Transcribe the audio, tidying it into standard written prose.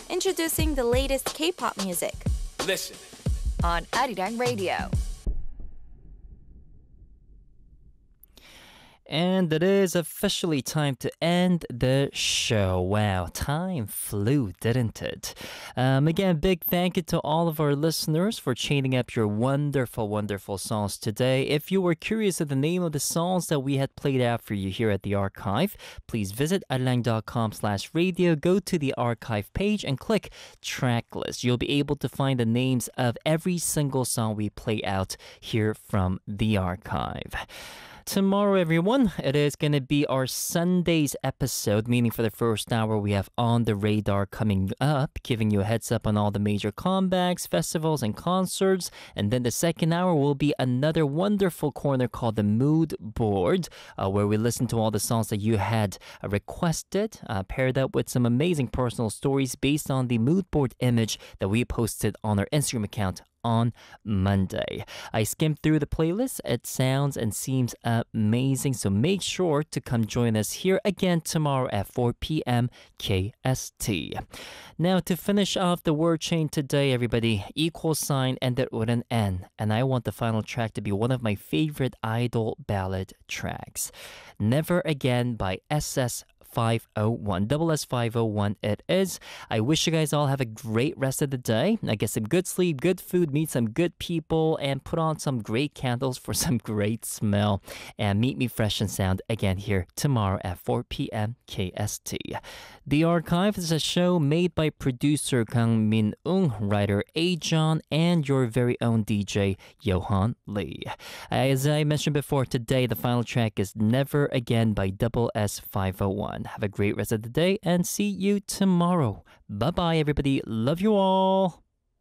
introducing the latest K-pop music. Listen. On Arirang Radio. And it is officially time to end the show. Wow, time flew, didn't it? Again, big thank you to all of our listeners for chaining up your wonderful, wonderful songs today. If you were curious of the name of the songs that we had played out for you here at the archive, please visit arirang.com/radio, go to the archive page and click track list. You'll be able to find the names of every single song we play out here from the archive. Tomorrow, everyone, it is going to be our Sunday's episode, meaning for the first hour, we have On the Radar coming up, giving you a heads up on all the major comebacks, festivals, and concerts. And then the second hour will be another wonderful corner called the Mood Board, where we listen to all the songs that you had requested, paired up with some amazing personal stories based on the Mood Board image that we posted on our Instagram account on Monday. I skimmed through the playlist. It sounds and seems amazing, so make sure to come join us here again tomorrow at 4 p.m. KST. Now, to finish off the word chain today, everybody, equal sign ended with an N, and I want the final track to be one of my favorite idol ballad tracks. Never Again by SS501. Double S501 it is. I wish you guys all have a great rest of the day. I get some good sleep, good food, meet some good people, and put on some great candles for some great smell. And meet me fresh and sound again here tomorrow at 4 p.m. KST. The Archive is a show made by producer Kang Min-ung, writer A-John, and your very own DJ Johan Lee. As I mentioned before, today the final track is Never Again by Double S501. Have a great rest of the day and see you tomorrow. Bye-bye, everybody. Love you all.